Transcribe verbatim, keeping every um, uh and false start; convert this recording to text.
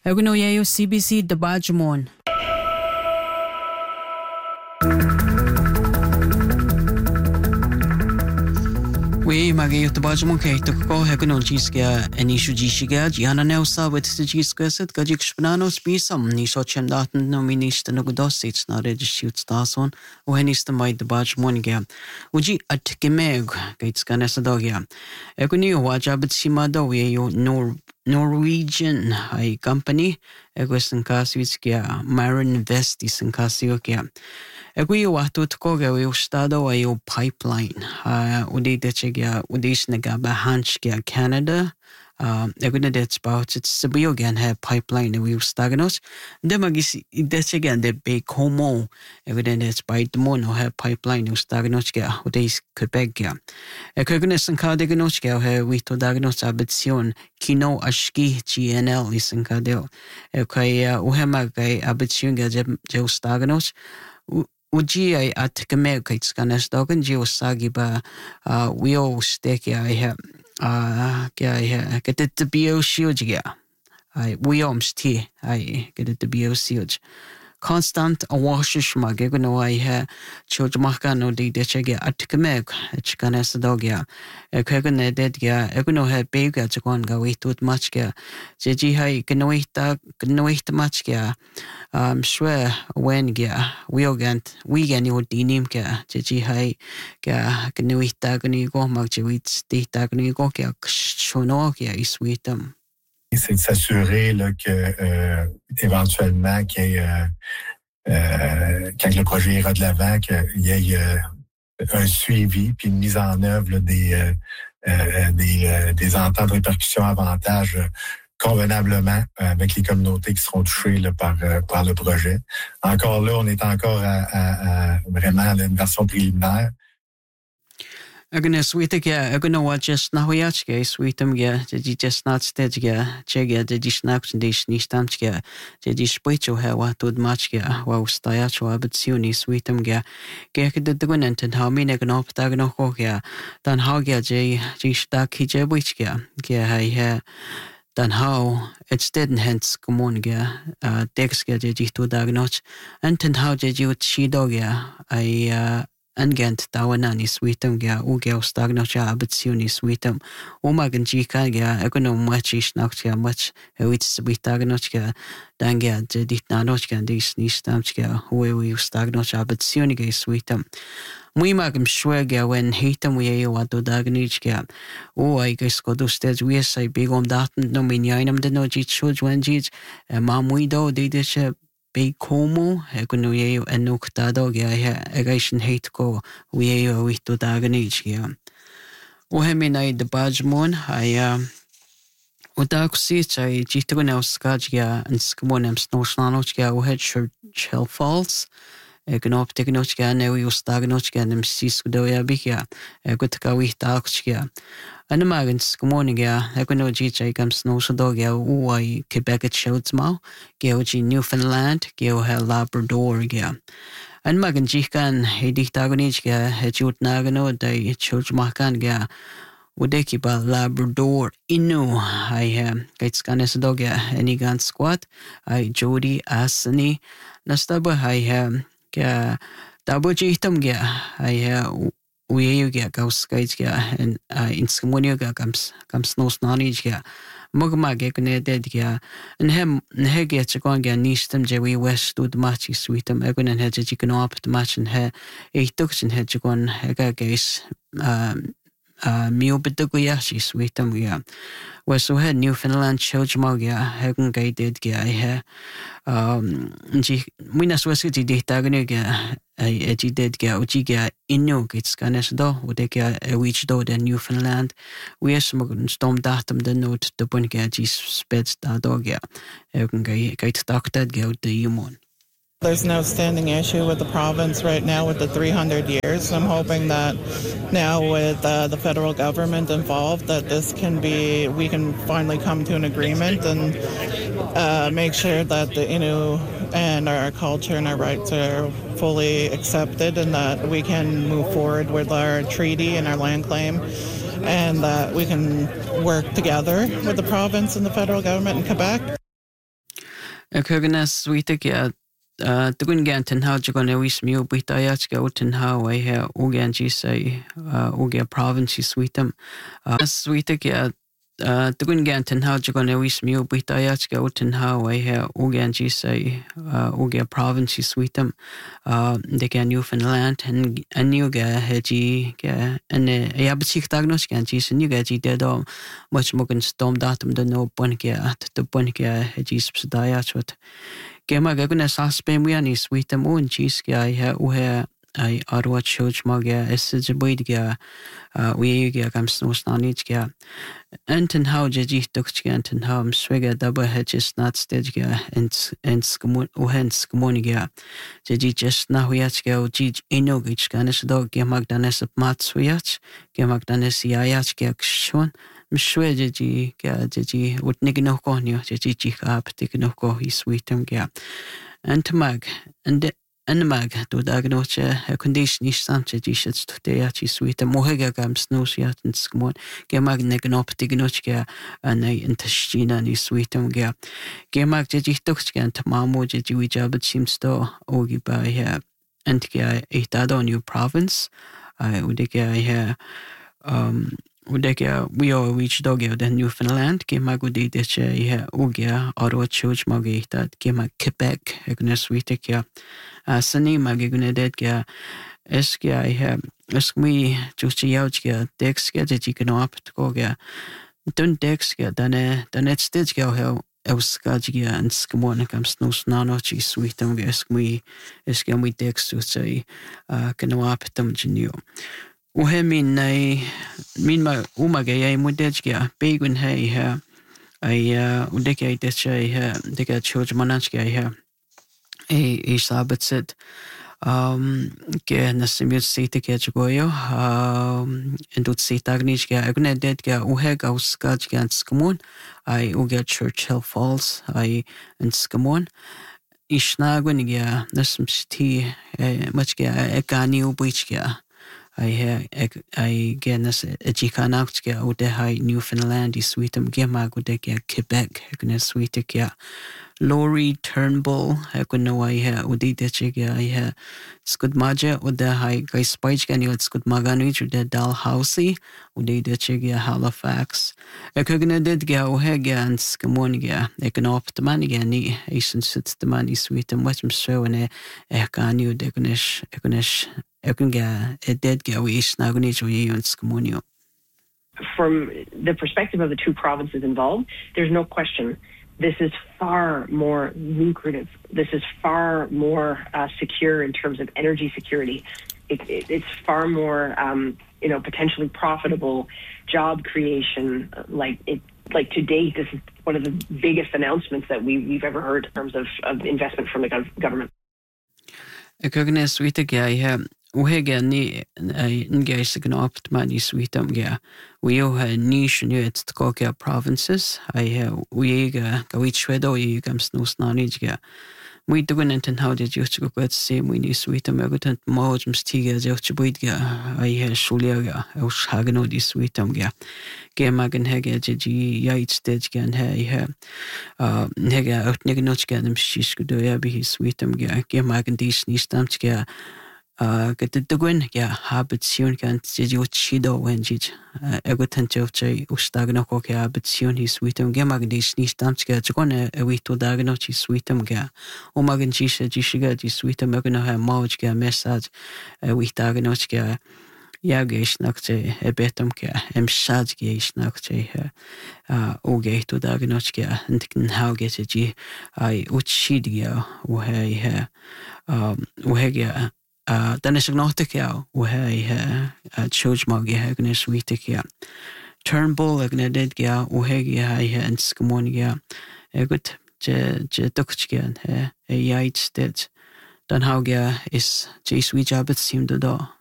Eguno yayo C B C Dabajmon. We magi Dabajmon kay tukko eguno jiska anishu jishiga Gianna Nelsa with the jiska set gajik spananos bisam ni sochem daten no minista no godosits na registrut stason o henista mai Dabajmon ga. Uji at gemeg gates ganesadogia. Eguni wajabit simado we yo nor Norwegian ay company eguesan kasvitskia Marin Vest isan kasiokia. Egui watu tkoga we ustado ay pipeline. Uh, udi dechigia udis nagaba hanchkia Canada. Um, eguna det about it's sabio again have pipeline we ustaganos. De magis dechigia de be como eguna det by the mono have pipeline ustaganos kia udis Quebecia. Egunes and kadeganoskia have we to diagnose abition kino ashki G N L isan kadel. Ekaya uhemagay abition ga je ustaganos. Uji ay at kame kay skanas dogan ji usagi ba wheel stick ay ha kaya ay katit the bio shield ya ay wheels ti ay katit the bio shield constant a washish mag eguno ay ha chojmaka no di dechege at kame skanas dogya ekagane dead ya eguno ha bega chakon ga witut much ya jeji hay kanoita kanoita much ya Um, sure when ga weekend weekend you dinim ga jeji hai ga gnuita gni go mag jewit stita gni go ga chono ga iswitam. C'est de s'assurer là, que euh, éventuellement qu'il y ait, euh, euh, quand le projet ira de l'avant, qu'il y ait euh, un suivi puis une mise en œuvre là, des, euh, euh, des, euh, des ententes de répercussions avantages euh, convenablement avec les communautés qui seront touchées là, par, euh, par le projet. Encore là, on est encore à, à, à vraiment à une version préliminaire. Agnes sweet ga agno wa just na hoyach ga sweetum ga de just not stage ga chega de disnax de snistam ga de spoicho ha wa tud match ga wa ustaya cho abitsuni sweetum ga ga de gunent and how mine gno ptagno ko ga dan ha ga je je stak je wich ga ga ha dan how it's didn't hence come on ga uh dex ga je to diagnose and how je you chi dog ga I uh Angent dawanani sweetum ga uge ostagno cha abitsuni sweetum umagan jika ga egono machish nakcha much wits sweetagno cha danga de ditnano cha dis nistam cha we we ostagno cha abitsuni ga sweetum we magam shwega when hitam we yo ado dagnich ga o I guess godo stage we say big on that no minyainam de no jit should when jit mam we do de de Be como eguno yeo enukta ga ha egation hate go we yeo wito daganich ya o heminai de Bajmon I um Odaxi chai jitogona skajga and skamonem snoshanochga o head Shell Falls egnop tegnochga ne we ustagnochga nem siskudoya bikya egutka we taxga and magan skamoniga egono jijay gam snosodogya uai Quebec shotsma geoji Newfoundland geo ha Labrador ga and magan jikan heditagonijga hejut nagano de chojmakan ga Udeki ba Labrador inu I am gates ganesadoga enigan squat I Jody Asani nastaba I am ga dabo jitam ga I am we ga gaus guides ga and in scamonio ga comes comes no snanage ga mugma ga gune dead ga and hem nege chakon ga nistam je we west ud machi sweetam egun and hedge chicken up the match and he a duction hedge gon ga guys um Uh, Mio Beduguyashi sweetum ya. Was so had Newfoundland Chojmagia, Hagen guided guy. Um, Minas was it the Daganaga, a edgy dead ga, Ujiga, Inu, it's Ganes do, Udeka, a witch do, the Newfoundland. We are smoking storm datum the note, the Bungaji speds da dogia. Hagen guide doctor go the Umon. There's an outstanding issue with the province right now with the three hundred years. I'm hoping that now with uh, the federal government involved that this can be, we can finally come to an agreement and uh, make sure that the Innu and our culture and our rights are fully accepted and that we can move forward with our treaty and our land claim and that we can work together with the province and the federal government in Quebec. Kugana sweetia the Gunganton how you gonna wish me with Ayachka Utin how I hear Uganji say Uga province sweetum. Sweetia the Gunganton how you gonna wish me with Ayachka Utin how I hear Uganji say Uga province sweetum. They can Newfoundland and a new guy hedgy and a yabachik diagnosis can cheese and you get dead all much more can storm datum the no bonkia at the bonkia hedgy subsidiat. Gemma gaguna saspen we ani sweet moon cheese guy ha uhe I arwa church maga essage boydga we ga kam snow snanich Anton how jaji tukchant how swigger double hedges not stage ga and and skumon uhens skumoniga jaji just now yach ga jij inogich ganes dog gemag danes mats yach gemag danes yach ga kshon Mshwe jaji ga jaji utnig no konyo jaji jikap tik no ko hi sweetum ga antamag and and mag do diagnoche a condition is samche jishets to te yachi sweetum mohega gam snows yat and skmon gemag negnop dignochga and I intestina ni sweetum ga gemag jaji tukchga antmamo jaji wijabat seems to ogi by here and ga itado new province I would ga um Udeka we all reach doggy the Newfoundland, Gemago de Che, Ugia, Ottawa Church Magita, Gema Quebec, Agnes Witikia, Sani Magiguna Dedga, Eskia, I have Esqui, Justiaugia, Dexga, the Jikanop, Goga, Dun Dexga, Dane, Danet Stitchga, Hell, Euskagia, and Skamonacam Snows Nanochi, Sweetum, Esqui, Escami Dex to say, Canoapitum Genio. Uhe min nei min ma umaga ei mudejga begun hei ha ai udeka ei deche ha deka church manachga ha ei ei sabatset um ke nasimut sita ke joyo um endut sita agnichga agne dedga uhe gauskajga skamon ai uga Churchill Falls ai and skamon ishnaguniga nasmsti machga ekani ubichga I hear I genas a jikanautka o de high Newfoundland is sweetum gemago de Quebec, Agnes sweetia. Laurie Turnbull, I could know I hear Udi de Chiga, I hear Scud Maja or the high guy spike and you Scud Maganich, the Dalhousie, Udi de Chiga, Halifax. A cogna did go Hagan, Scamoniga, a can opt the money again, Asian sits the money sweet and what's so in a Ekanu, Degonish, Egonish. From the perspective of the two provinces involved, there's no question this is far more lucrative. This is far more uh, secure in terms of energy security. It, it, it's far more, um, you know, potentially profitable job creation. Like it, like to date, this is one of the biggest announcements that we, we've ever heard in terms of, of investment from the gov- government. Uhega ni ngay signapt mani sweetum ga. We have niche new at Koka provinces. I have Uyega, Gawichwedo, Yegam Snows Nanijga. We do an intent how did you go get same we need sweetum egotant mojums tiga zelchibidga. I have Shuliaga, Oshagano di sweetum ga. Gemagan hega jiji yaits dejga and hey have Nega out neganochga them shishkudoya be his sweetum ga. Gemagan dis nistamchga. Get the Gwen, yeah, habitsion can't you chido when jij. Egotant of Jay Ustagnoco habitsion his sweetum gamagdis nistamska, Jagona, a wee to dagnochi sweetum ga. Omagan jisha jishiga, ji sweetum egano ha mojga message, a wee dagnochga. Yagish nakte, a betumka, em shadgish nakte, oge to dagnochga, and can how get a g. I uchidia, uhe ha, um, uhegia. Dan is agnostic ja, hoe hij het church mag je agnes wietig ja. Turnbull agnedet ja, hoe hij hij en skamon ja. Goed, je je tukchgen he, hij iets dit. Dan hou ja is je sweet job het seemed da.